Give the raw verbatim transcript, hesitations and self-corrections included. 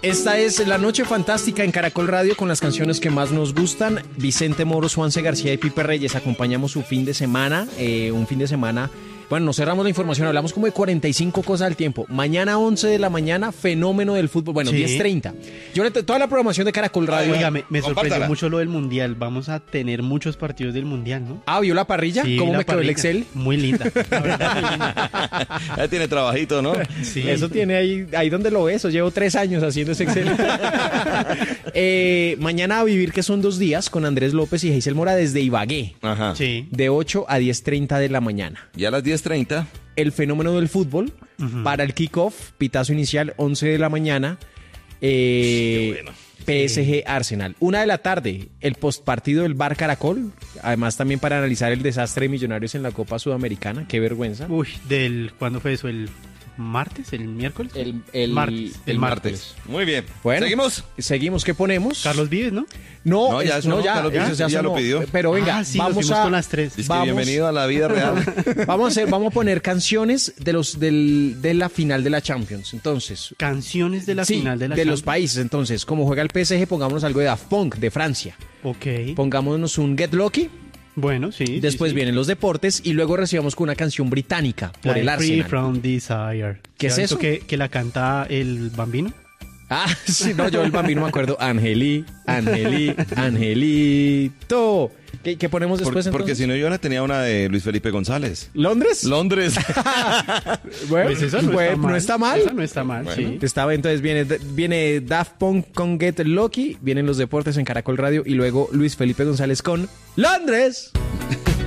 Esta es La Noche Fantástica en Caracol Radio con las canciones que más nos gustan. Vicente Moros, Juanse García y Pipe Reyes. Acompañamos su fin de semana, eh, un fin de semana... Bueno, nos cerramos la información, hablamos como de cuarenta y cinco cosas al tiempo. Mañana once de la mañana, fenómeno del fútbol. Bueno, sí. diez treinta. Yo le toda la programación de Caracol Radio. Oiga, me, me sorprendió mucho lo del Mundial. Vamos a tener muchos partidos del Mundial, ¿no? Ah, ¿vio la parrilla? Sí, ¿Cómo la me quedó parrilla. el Excel? Muy linda. La verdad, muy linda. Ya tiene trabajito, ¿no? Sí. Eso tiene ahí, ahí donde lo ves. Llevo tres años haciendo ese Excel. eh, mañana a vivir, que son dos días, con Andrés López y Geisel Mora desde Ibagué. Ajá. Sí. De ocho a diez treinta de la mañana. Ya a las diez treinta. El fenómeno del fútbol, uh-huh. Para el kickoff, pitazo inicial, once de la mañana, eh, Qué bueno. P S G Arsenal. Una de la tarde, el postpartido del Bar Caracol, además también para analizar el desastre de Millonarios en la Copa Sudamericana, qué vergüenza. Uy, del ¿cuándo fue eso? ¿El martes? ¿El miércoles? El, el martes. El, el martes. martes. Muy bien. Bueno, ¿Seguimos? Seguimos, ¿qué ponemos? Carlos Vives, ¿no? No, No, ya es, sonó, no, ya, Carlos ya, Vives ya, ya sonó. lo pidió. Pero venga, Ah, sí, vamos nos fuimos a con las tres. Dice que vamos, bienvenido a la vida real. vamos a hacer, vamos a poner canciones de los del, de la final de la Champions. Entonces, Canciones de la sí, final de la de los Champions. países. Entonces, como juega el P S G, pongámonos algo de Daft Punk de Francia. Ok. Pongámonos un Get Lucky. Bueno, sí. Después sí, sí. vienen los deportes y luego recibamos con una canción británica por Like el Free Arsenal. from Desire. ¿Qué es ¿Ya eso? visto Que, que la canta el Bambino. Ah, sí, no, yo el Bambino me acuerdo. Angeli, Angeli, Angelito. ¿Qué, qué ponemos Por- después porque entonces? si no, yo la tenía una de Luis Felipe González. ¿Londres? Londres. Bueno, Pues eso no, bueno, está mal. no está mal. Eso no está mal, Bueno. sí. Estaba, entonces viene, viene Daft Punk con Get Lucky, vienen los deportes en Caracol Radio y luego Luis Felipe González con Londres.